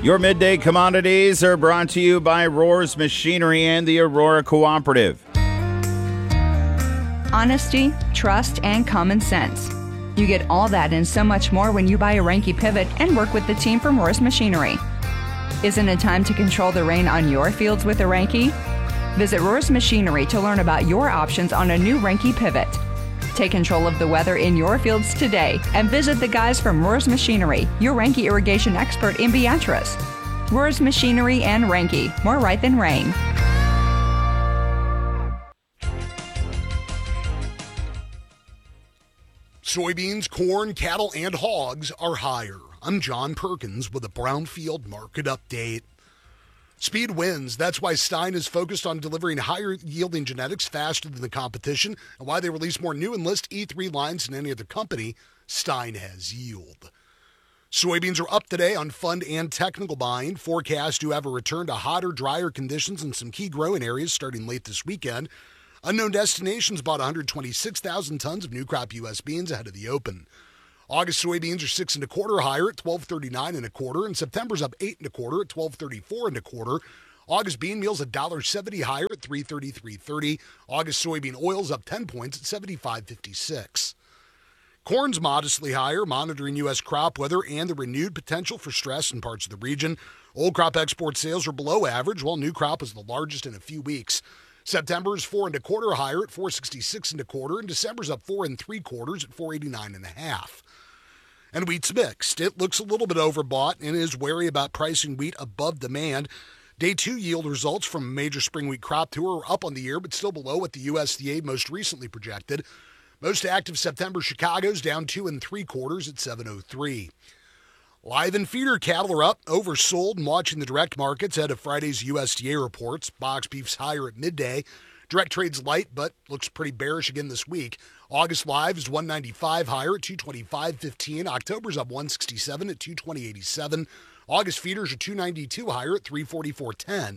Your midday commodities are brought to you by Roars Machinery and the Aurora Cooperative. Honesty, trust, and common sense. You get all that and so much more when you buy a Reinke pivot and work with the team from Roars Machinery. Isn't it time to control the rain on your fields with a Reinke? Visit Roars Machinery to learn about your options on a new Reinke pivot. Take control of the weather in your fields today and visit the guys from Roars Machinery, your Reinke irrigation expert in Beatrice. Roars Machinery and Reinke, more right than rain. Soybeans, corn, cattle, and hogs are higher. I'm John Perkins with a Brownfield Market Update. Speed wins. That's why Stein is focused on delivering higher-yielding genetics faster than the competition, and why they release more new Enlist E3 lines than any other company. Stein has yield. Soybeans are up today on fund and technical buying. Forecasts do have a return to hotter, drier conditions in some key growing areas starting late this weekend. Unknown Destinations bought 126,000 tons of new crop U.S. beans ahead of the open. August soybeans are 6 1/4 higher at $12.39 1/4, and September's up 8 1/4 at $12.34 1/4. August bean meal's $1.70 higher at $3.33.30. August soybean oil's up 10 points at $75.56. Corn's modestly higher, monitoring U.S. crop weather and the renewed potential for stress in parts of the region. Old crop export sales are below average, while new crop is the largest in a few weeks. September is 4 1/4 higher at $4.66 1/4, and December's up 4 3/4 at $4.89 1/2. And wheat's mixed. It looks a little bit overbought and is wary about pricing wheat above demand. Day 2 yield results from a major spring wheat crop tour are up on the year, but still below what the USDA most recently projected. Most active September Chicago's down 2 3/4 at 703. Live and feeder cattle are up, oversold, and watching the direct markets ahead of Friday's USDA reports. Box beef's higher at midday. Direct trade's light, but looks pretty bearish again this week. August live is 195 higher at 225.15. October's up 167 at 220.87. August feeders are 292 higher at 344.10.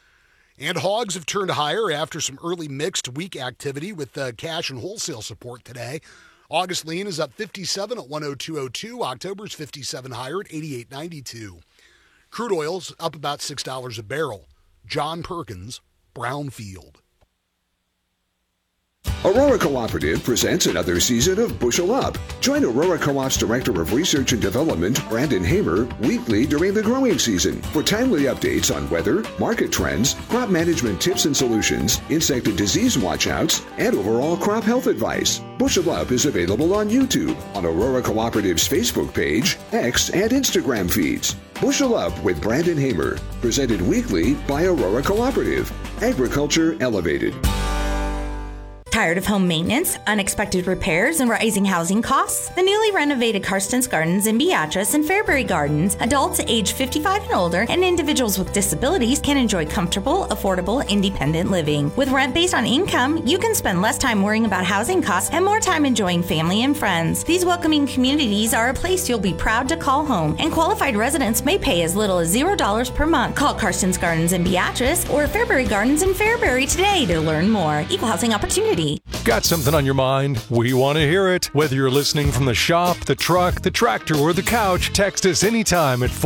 And hogs have turned higher after some early mixed week activity with cash and wholesale support today. August lean is up 57 at 102.02. October's 57 higher at 88.92. Crude oil's up about $6 a barrel. John Perkins, Brownfield. Aurora Cooperative presents another season of Bushel Up. Join Aurora Co-op's Director of Research and Development, Brandon Hamer, weekly during the growing season for timely updates on weather, market trends, crop management tips and solutions, insect and disease watchouts, and overall crop health advice. Bushel Up is available on YouTube, on Aurora Cooperative's Facebook page, X, and Instagram feeds. Bushel Up with Brandon Hamer, presented weekly by Aurora Cooperative. Agriculture Elevated. Tired of home maintenance, unexpected repairs, and rising housing costs? The newly renovated Karsten's Gardens in Beatrice and Fairbury Gardens, adults age 55 and older, and individuals with disabilities can enjoy comfortable, affordable, independent living. With rent based on income, you can spend less time worrying about housing costs and more time enjoying family and friends. These welcoming communities are a place you'll be proud to call home, and qualified residents may pay as little as $0 per month. Call Karsten's Gardens in Beatrice or Fairbury Gardens in Fairbury today to learn more. Equal housing opportunity. Got something on your mind? We want to hear it. Whether you're listening from the shop, the truck, the tractor, or the couch, text us anytime at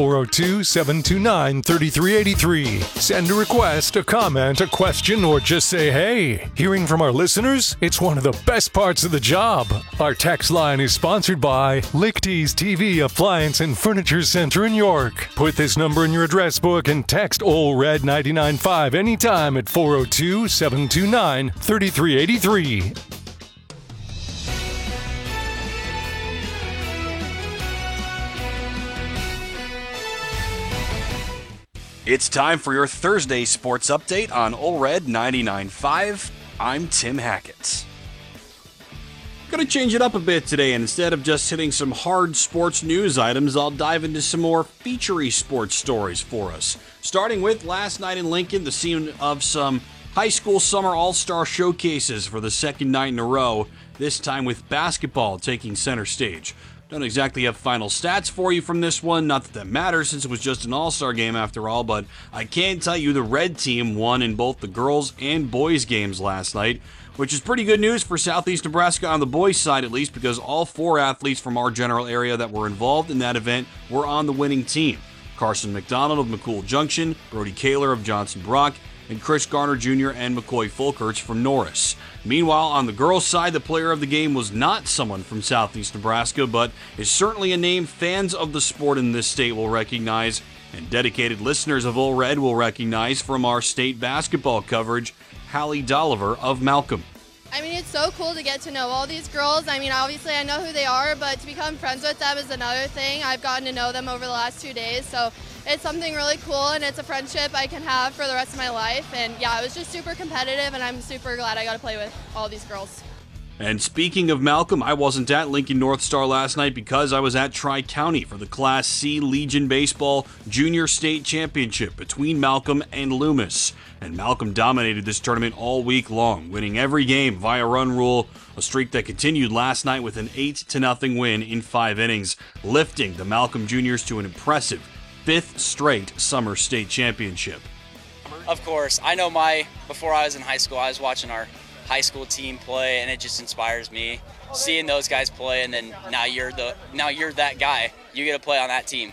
402-729-3383. Send a request, a comment, a question, or just say hey. Hearing from our listeners? It's one of the best parts of the job. Our text line is sponsored by Lichty's TV Appliance and Furniture Center in York. Put this number in your address book and text OLRED 995 anytime at 402-729-3383. It's time for your Thursday sports update on OLRED 99.5. I'm Tim Hackett. Gonna change it up a bit today, and instead of just hitting some hard sports news items, I'll dive into some more feature-y sports stories for us. Starting with last night in Lincoln, the scene of some high school summer all-star showcases for the second night in a row, this time with basketball taking center stage. Don't exactly have final stats for you from this one, not that that matters since it was just an all-star game after all, but I can tell you the red team won in both the girls and boys games last night, which is pretty good news for Southeast Nebraska on the boys side at least, because all 4 athletes from our general area that were involved in that event were on the winning team. Carson McDonald of McCool Junction, Brody Kaler of Johnson Brock, and Chris Garner Jr. and McCoy Folkerts from Norris. Meanwhile, on the girls' side, the player of the game was not someone from Southeast Nebraska, but is certainly a name fans of the sport in this state will recognize, and dedicated listeners of Ole Red will recognize from our state basketball coverage, Hallie Dolliver of Malcolm. I mean, it's so cool to get to know all these girls. I mean, obviously I know who they are, but to become friends with them is another thing. I've gotten to know them over the last 2 days, so it's something really cool, and it's a friendship I can have for the rest of my life. And yeah, it was just super competitive, and I'm super glad I got to play with all these girls. And speaking of Malcolm, I wasn't at Lincoln North Star last night because I was at Tri-County for the Class C Legion Baseball Junior State Championship between Malcolm and Loomis. And Malcolm dominated this tournament all week long, winning every game via run rule, a streak that continued last night with an 8-0 win in 5 innings, lifting the Malcolm Juniors to an impressive 5th straight Summer State Championship. Of course, I know before I was in high school, I was watching our high school team play, and it just inspires me seeing those guys play. And then now you're that guy. You get to play on that team.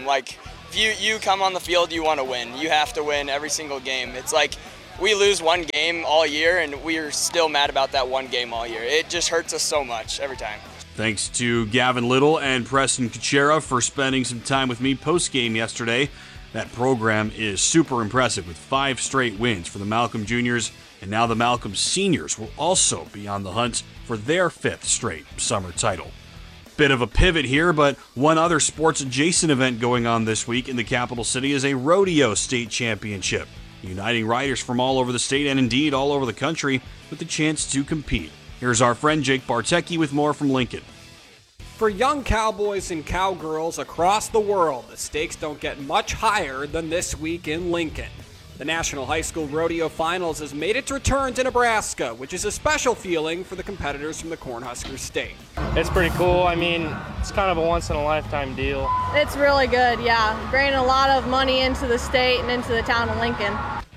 If you come on the field, you want to win. You have to win every single game. It's like we lose one game all year, and we're still mad about that one game all year. It just hurts us so much every time. Thanks to Gavin Little and Preston Kuchera for spending some time with me post-game yesterday. That program is super impressive with 5 straight wins for the Malcolm Juniors, and now the Malcolm Seniors will also be on the hunt for their 5th straight summer title. Bit of a pivot here, but one other sports-adjacent event going on this week in the capital city is a rodeo state championship, uniting riders from all over the state and indeed all over the country with the chance to compete. Here's our friend Jake Bartecki with more from Lincoln. For young cowboys and cowgirls across the world, the stakes don't get much higher than this week in Lincoln. The National High School Rodeo Finals has made its return to Nebraska, which is a special feeling for the competitors from the Cornhusker State. It's pretty cool. I mean, it's kind of a once-in-a-lifetime deal. It's really good, yeah. Bringing a lot of money into the state and into the town of Lincoln.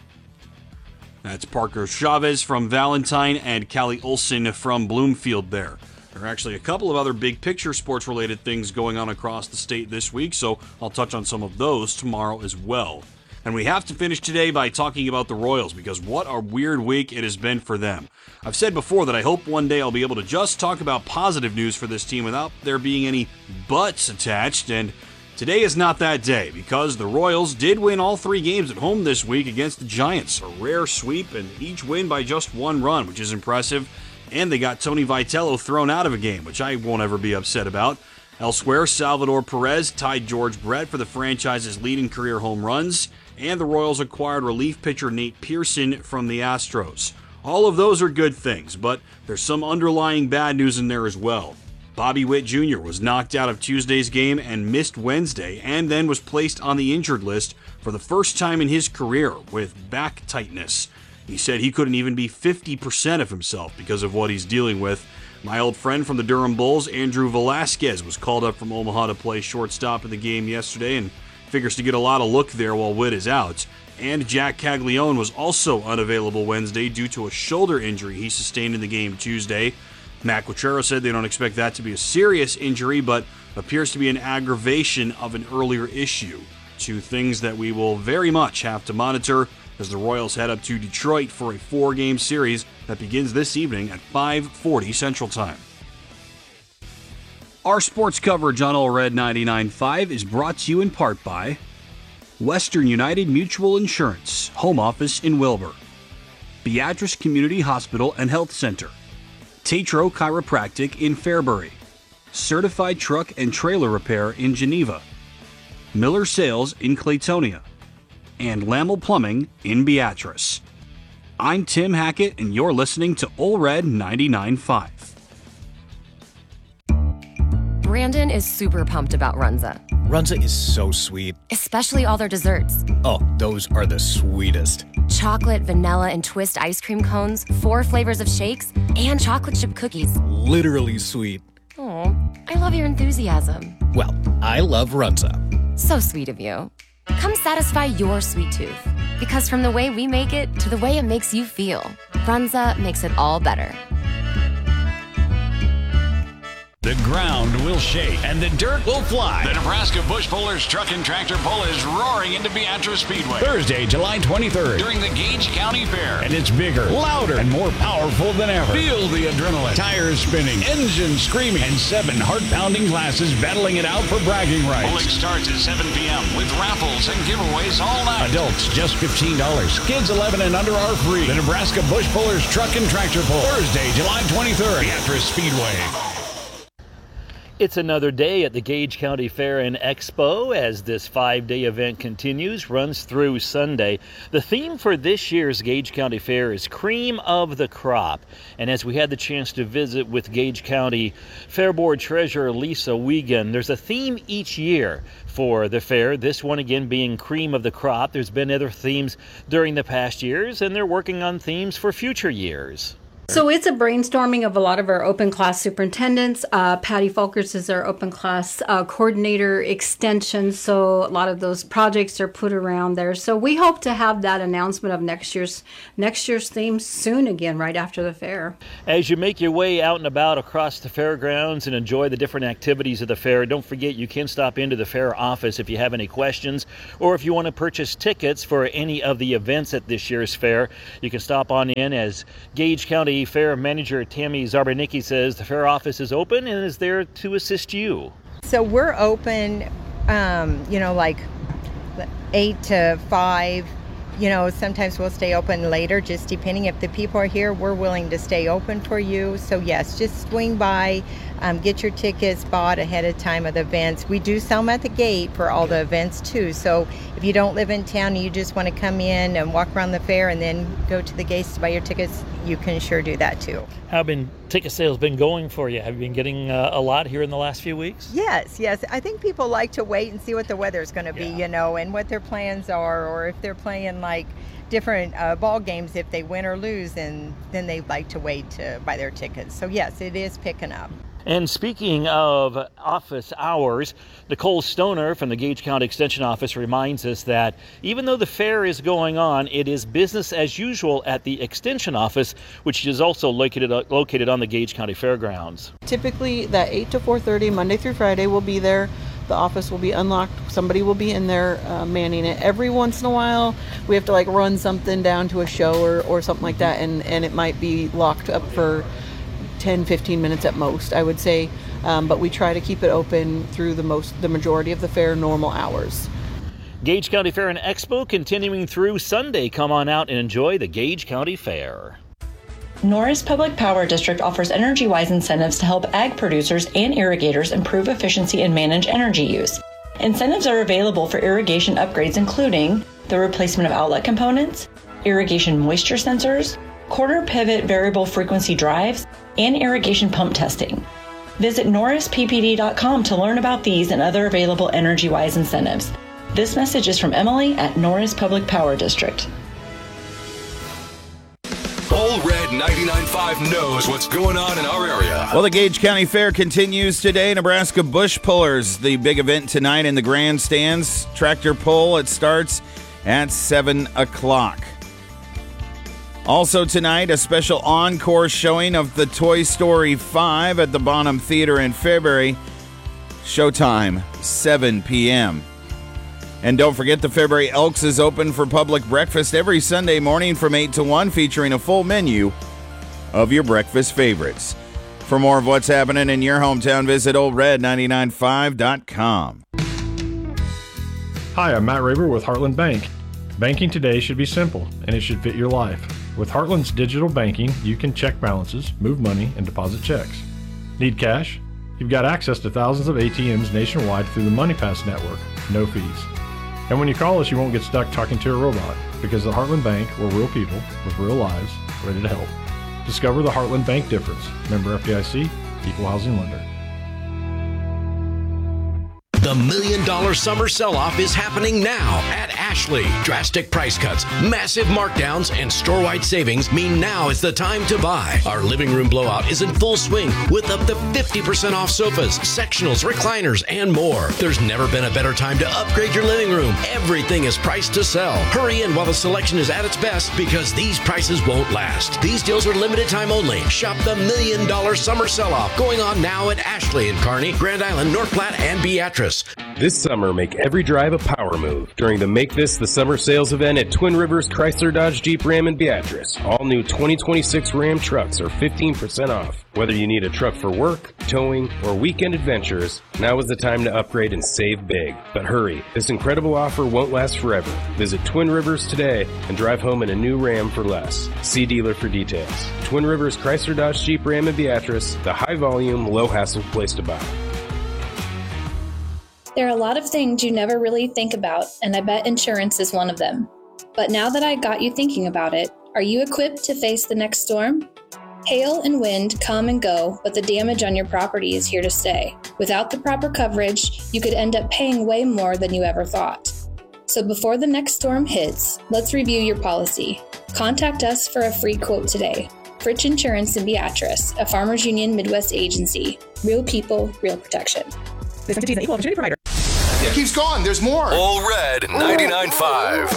That's Parker Chavez from Valentine and Callie Olson from Bloomfield there. There are actually a couple of other big picture sports-related things going on across the state this week, so I'll touch on some of those tomorrow as well. And we have to finish today by talking about the Royals, because what a weird week it has been for them. I've said before that I hope one day I'll be able to just talk about positive news for this team without there being any buts attached, and today is not that day, because the Royals did win all 3 games at home this week against the Giants, a rare sweep, and each win by just 1 run, which is impressive. And they got Tony Vitello thrown out of a game, which I won't ever be upset about. Elsewhere, Salvador Perez tied George Brett for the franchise's leading career home runs, and the Royals acquired relief pitcher Nate Pearson from the Astros. All of those are good things, but there's some underlying bad news in there as well. Bobby Witt Jr. was knocked out of Tuesday's game and missed Wednesday, and then was placed on the injured list for the first time in his career with back tightness. He said he couldn't even be 50% of himself because of what he's dealing with. My old friend from the Durham Bulls, Andrew Velasquez, was called up from Omaha to play shortstop in the game yesterday and figures to get a lot of look there while Witt is out. And Jack Caglione was also unavailable Wednesday due to a shoulder injury he sustained in the game Tuesday. Matt Quatrero said they don't expect that to be a serious injury, but appears to be an aggravation of an earlier issue. 2 things that we will very much have to monitor as the Royals head up to Detroit for a 4-game series that begins this evening at 5:40 Central Time. Our sports coverage on Ole Red 99.5 is brought to you in part by Western United Mutual Insurance, home office in Wilbur, Beatrice Community Hospital and Health Center, Tatro Chiropractic in Fairbury, Certified Truck and Trailer Repair in Geneva, Miller Sales in Claytonia, and Lammel Plumbing in Beatrice. I'm Tim Hackett, and you're listening to Ole Red 99.5. Brandon is super pumped about Runza. Runza is so sweet. Especially all their desserts. Oh, those are the sweetest. Chocolate, vanilla, and twist ice cream cones, 4 flavors of shakes, and chocolate chip cookies. Literally sweet. Oh, I love your enthusiasm. Well, I love Runza. So sweet of you. Come satisfy your sweet tooth. Because from the way we make it to the way it makes you feel, Runza makes it all better. The ground will shake and the dirt will fly. The Nebraska Bush Pullers Truck and Tractor Pull is roaring into Beatrice Speedway. Thursday, July 23rd, during the Gage County Fair. And it's bigger, louder, and more powerful than ever. Feel the adrenaline, tires spinning, engines screaming, and 7 heart-pounding classes battling it out for bragging rights. Pulling starts at 7 p.m. with raffles and giveaways all night. Adults, just $15. Kids 11 and under are free. The Nebraska Bush Pullers Truck and Tractor Pull. Thursday, July 23rd, Beatrice Speedway. It's another day at the Gage County Fair and Expo as this 5-day event continues, runs through Sunday. The theme for this year's Gage County Fair is Cream of the Crop. And as we had the chance to visit with Gage County Fair Board Treasurer Lisa Wiegand, there's a theme each year for the fair, this one again being Cream of the Crop. There's been other themes during the past years, and they're working on themes for future years. So it's a brainstorming of a lot of our open class superintendents. Patty Folkers is our open class coordinator extension. So a lot of those projects are put around there. So we hope to have that announcement of next year's theme soon again, right after the fair. As you make your way out and about across the fairgrounds and enjoy the different activities of the fair, don't forget you can stop into the fair office if you have any questions, or if you want to purchase tickets for any of the events at this year's fair. You can stop on in, as Gage County Fair Manager Tammy Zarbanicki says the fair office is open and is there to assist you. So we're open, like 8 to 5. Sometimes we'll stay open later, just depending if the people are here. We're willing to stay open for you. So yes, just swing by, get your tickets bought ahead of time of the events. We do sell them at the gate for all the events too. So if you don't live in town and you just want to come in and walk around the fair and then go to the gates to buy your tickets, you can sure do that too. How have ticket sales been going for you? Have you been getting a lot here in the last few weeks? Yes. I think people like to wait and see what the weather's going to be, and what their plans are, or if they're playing like different ball games, if they win or lose, and then they like to wait to buy their tickets. So yes, it is picking up. And speaking of office hours, Nicole Stoner from the Gage County Extension Office reminds us that even though the fair is going on, it is business as usual at the Extension Office, which is also located on the Gage County Fairgrounds. Typically, that 8 to 4:30, Monday through Friday, will be there. The office will be unlocked. Somebody will be in there manning it. Every once in a while, we have to run something down to a show or something like that, and it might be locked up for 10-15 minutes at most, I would say, but we try to keep it open through the majority of the fair normal hours. Gage County Fair and Expo continuing through Sunday. Come on out and enjoy the Gage County Fair. Norris Public Power District offers EnergyWise incentives to help ag producers and irrigators improve efficiency and manage energy use. Incentives are available for irrigation upgrades, including the replacement of outlet components, irrigation moisture sensors, quarter pivot variable frequency drives, and irrigation pump testing. Visit norrisppd.com to learn about these and other available EnergyWise incentives. This message is from Emily at Norris Public Power District. All Red 99.5 knows what's going on in our area. Well, the Gage County Fair continues today. Nebraska Bush Pullers, the big event tonight in the grandstands. Tractor pull, it starts at 7 o'clock. Also tonight, a special encore showing of the Toy Story 5 at the Bonham Theater in Fairbury. Showtime, 7 p.m. And don't forget, the Fairbury Elks is open for public breakfast every Sunday morning from 8 to 1, featuring a full menu of your breakfast favorites. For more of what's happening in your hometown, visit oldred995.com. Hi, I'm Matt Raber with Heartland Bank. Banking today should be simple, and it should fit your life. With Heartland's digital banking, you can check balances, move money, and deposit checks. Need cash? You've got access to thousands of ATMs nationwide through the MoneyPass network, no fees. And when you call us, you won't get stuck talking to a robot, because at Heartland Bank, we're real people with real lives, ready to help. Discover the Heartland Bank difference. Member FDIC, Equal Housing Lender. The $1 million summer sell-off is happening now at Ashley. Drastic price cuts, massive markdowns, and store-wide savings mean now is the time to buy. Our living room blowout is in full swing with up to 50% off sofas, sectionals, recliners, and more. There's never been a better time to upgrade your living room. Everything is priced to sell. Hurry in while the selection is at its best because these prices won't last. These deals are limited time only. Shop the $1 million summer sell-off going on now at Ashley in Kearney, Grand Island, North Platte, and Beatrice. This summer, make every drive a power move during the Make This the Summer sales event at Twin Rivers Chrysler Dodge Jeep Ram in Beatrice. All new 2026 Ram trucks are 15% off. Whether you need a truck for work, towing, or weekend adventures, now is the time to upgrade and save big. But hurry, this incredible offer won't last forever. Visit Twin Rivers today and drive home in a new Ram for less. See dealer for details. Twin Rivers Chrysler Dodge Jeep Ram in Beatrice, the high-volume, low-hassle place to buy. There are a lot of things you never really think about, and I bet insurance is one of them. But now that I got you thinking about it, are you equipped to face the next storm? Hail and wind come and go, but the damage on your property is here to stay. Without the proper coverage, you could end up paying way more than you ever thought. So before the next storm hits, let's review your policy. Contact us for a free quote today. Fritch Insurance in Beatrice, a Farmers Union Midwest agency. Real people, real protection. This entity is an equal opportunity provider. It keeps going. There's more. All Red 99.5.